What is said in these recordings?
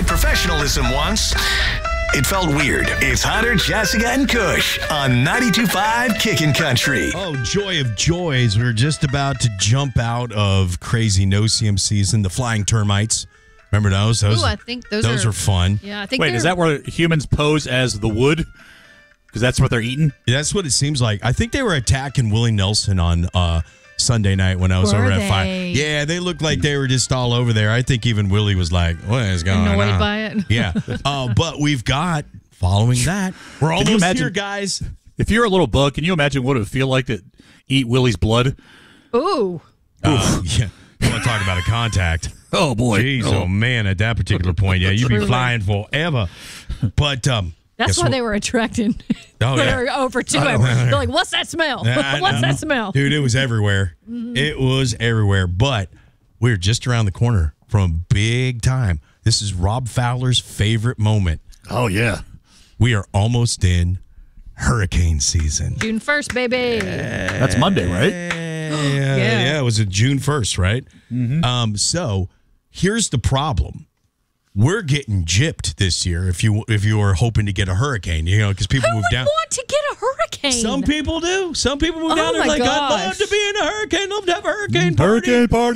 tried professionalism once. It felt weird. It's Hunter, Jessica, and Kush on 92.5 Kickin' Country. Oh, joy of joys. We're just about to jump out of crazy no-see season. The flying termites. Remember those? Ooh, I think those are fun. Yeah, I think. Wait, is that where humans pose as the wood? Because that's what they're eating? That's what it seems like. I think they were attacking Willie Nelson on Sunday night when I was over at 5. Yeah, they looked like they were just all over there. I think even Willie was like, what is going on? Annoyed by it? Yeah. But we've got, following that, we're almost here, guys. If you're a little bug, can you imagine what it would feel like to eat Willie's blood? Ooh. Yeah. You want to talk about a contact. Oh, boy. Jeez, oh, man, at that particular point, yeah, you'd be flying forever. But that's why they were attracted. Oh, they yeah. were over to him. They're like, what's that smell? What's that smell? Dude, it was everywhere. Mm-hmm. It was everywhere. But we're just around the corner from big time. This is Rob Fowler's favorite moment. Oh, yeah. We are almost in hurricane season. June 1st, baby. That's Monday, right? Yeah, it was June 1st, right? Mm-hmm. So here's the problem. We're getting gypped this year if you were hoping to get a hurricane, because people move down. Who would want to get a hurricane? Some people do. Some people move down there like, I'd love to be in a hurricane. Love to have a hurricane party. Hurricane party.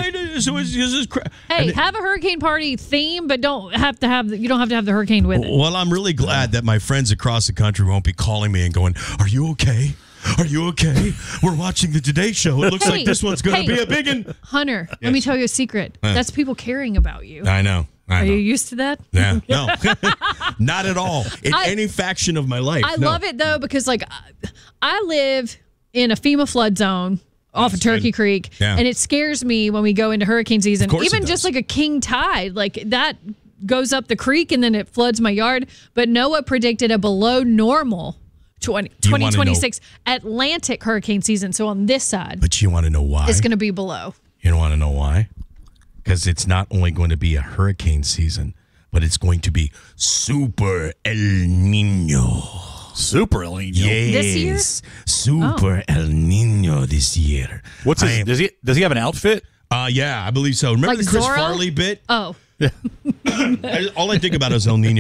Hey, have a hurricane party theme, but you don't have to have the hurricane with it. Well, I'm really glad that my friends across the country won't be calling me and going, "Are you okay? Are you okay? We're watching the Today Show. It looks like this one's going to be a big one." Hunter, let me tell you a secret. That's people caring about you. I know. Are you used to that? Yeah, no, not at all. In any faction of my life. I love it, though, because, I live in a FEMA flood zone off of Turkey Creek, and it scares me when we go into hurricane season. Even just like a king tide, that goes up the creek, and then it floods my yard. But NOAA predicted a below normal 2026 Atlantic hurricane season. So on this side. But you want to know why? It's going to be below. You don't want to know why? Because it's not only going to be a hurricane season, but it's going to be Super El Nino. Super El Nino? Yes. This year? Super El Nino this year. What's his, does he have an outfit? Yeah, I believe so. Remember the Chris Farley bit? Oh. All I think about is El Nino.